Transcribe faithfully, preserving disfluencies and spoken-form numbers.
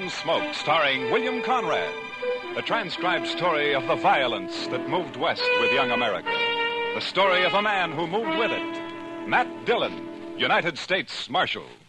Gunsmoke, starring William Conrad. The transcribed story of the violence that moved west with young America. The story of a man who moved with it. Matt Dillon, United States Marshal.